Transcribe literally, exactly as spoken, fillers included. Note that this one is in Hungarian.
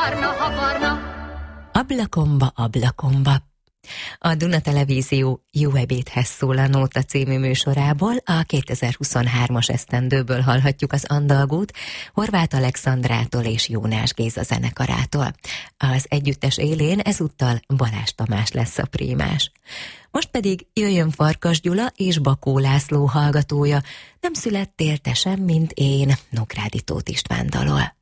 barna, ha barna. Ablakomba, ablakomba. A Duna Televízió Jó ebédhez szól a Nóta című műsorából a kétezer-huszonhármas esztendőből hallhatjuk az Andalgót Horváth Alexandrától és Jónás Géza zenekarától. Az együttes élén ezúttal Balázs Tamás lesz a prímás. Most pedig jöjjön Farkas Gyula és Bakó László hallgatója, Nem születtél te sem, mint én, Nógrádi Tóth István dalol.